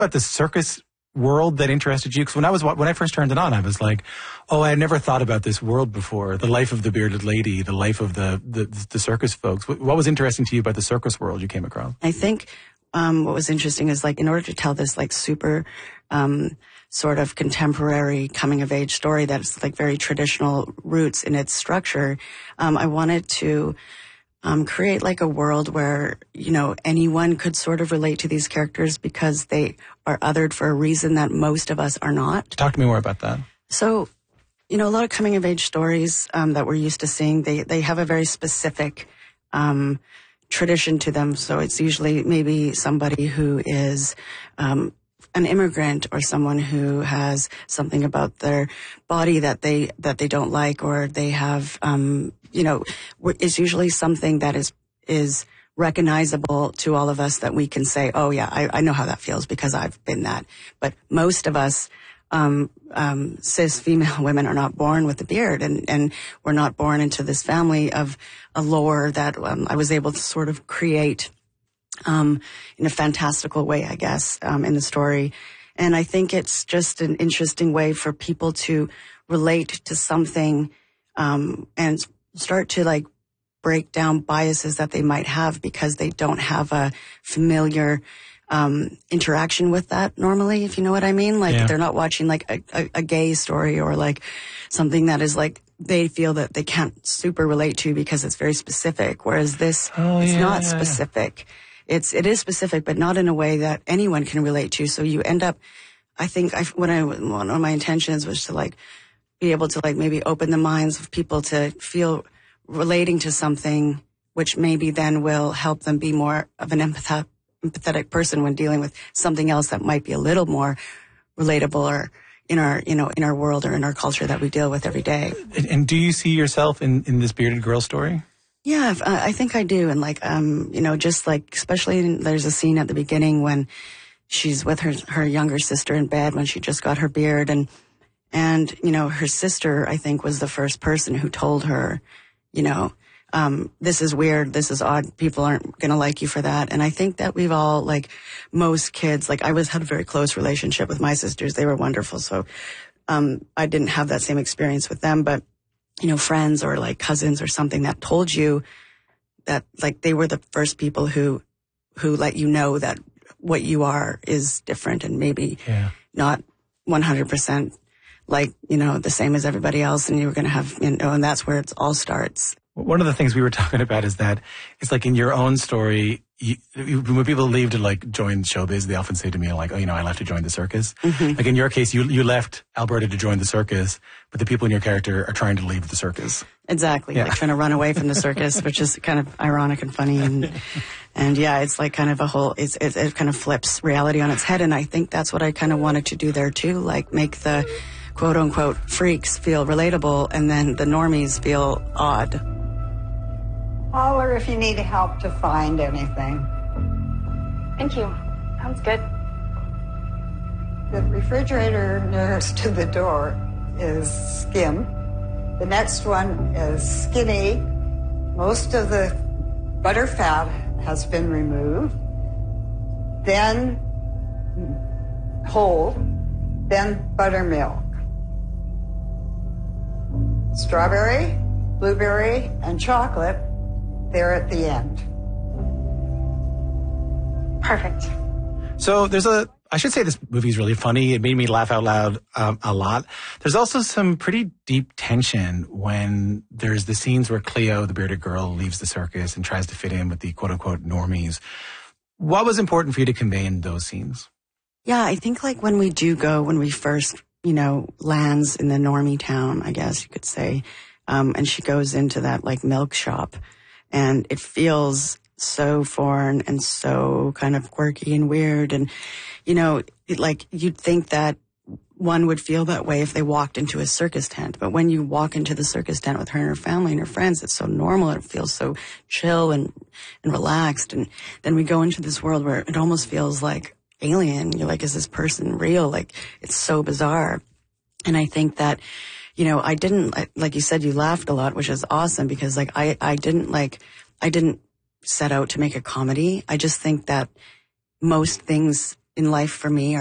about the circus world that interested you? Because when I first turned it on, I was like, oh, I had never thought about this world before. The life of the bearded lady, the life of the circus folks. What was interesting to you about the circus world you came across? I think what was interesting is, like, in order to tell this, like, super sort of contemporary coming of age story that's like very traditional roots in its structure, I wanted to create like a world where, you know, anyone could sort of relate to these characters because they are othered for a reason that most of us are not. Talk to me more about that. So, you know, a lot of coming of age stories that we're used to seeing, they have a very specific tradition to them. So it's usually maybe somebody who is an immigrant, or someone who has something about their body that they don't like, or they have, you know, is usually something that is recognizable to all of us, that we can say, oh yeah, I know how that feels because I've been that. But most of us, cis female women, are not born with a beard, and we're not born into this family of a lore that I was able to sort of create in a fantastical way, I guess, in the story. And I think it's just an interesting way for people to relate to something, and start to like break down biases that they might have because they don't have a familiar interaction with that normally, if you know what I mean. Like, they're not watching like a gay story, or like something that is like they feel that they can't super relate to because it's very specific. Whereas this, it's not specific. It is specific, but not in a way that anyone can relate to. So you end up, I think, one of my intentions was to like be able to like maybe open the minds of people to feel relating to something, which maybe then will help them be more of an empathetic person when dealing with something else that might be a little more relatable, or in our world or in our culture that we deal with every day. And do you see yourself in this bearded girl story? Yeah, I think I do. And like, you know, just like, especially there's a scene at the beginning when she's with her younger sister in bed when she just got her beard. And, you know, her sister, I think, was the first person who told her, you know, this is weird, this is odd, people aren't going to like you for that. And I think that we've all, like, most kids, like, I had a very close relationship with my sisters. They were wonderful. So, I didn't have that same experience with them, but, you know, friends or like cousins or something that told you that, like, they were the first people who let you know that what you are is different and maybe not 100% like, you know, the same as everybody else. And you were going to have, you know, and that's where it all starts. One of the things we were talking about is that it's like in your own story, when people leave to like join showbiz, they often say to me like, oh, you know, I left to join the circus. Mm-hmm. Like in your case, you left Alberta to join the circus, but the people in your character are trying to leave the circus. Exactly. Yeah. Like trying to run away from the circus, which is kind of ironic and funny. And yeah, it's like kind of a whole, it kind of flips reality on its head. And I think that's what I kind of wanted to do there too, like make the quote unquote freaks feel relatable and then the normies feel odd. Holler if you need help to find anything. Thank you. Sounds good. The refrigerator nearest to the door is skim. The next one is skinny. Most of the butter fat has been removed. Then whole. Then buttermilk. Strawberry, blueberry, and chocolate. There at the end. Perfect. So I should say this movie is really funny. It made me laugh out loud a lot. There's also some pretty deep tension when there's the scenes where Cleo, the bearded girl, leaves the circus and tries to fit in with the quote unquote normies. What was important for you to convey in those scenes? Yeah, I think like when we first, you know, lands in the normie town, I guess you could say, and she goes into that like milk shop. And it feels so foreign and so kind of quirky and weird. And, you know, like you'd think that one would feel that way if they walked into a circus tent. But when you walk into the circus tent with her and her family and her friends, it's so normal. It feels so chill and relaxed. And then we go into this world where it almost feels like alien. You're like, is this person real? Like, it's so bizarre. And I think that, you know, I didn't, like you said, you laughed a lot, which is awesome because like I didn't set out to make a comedy. I just think that most things in life for me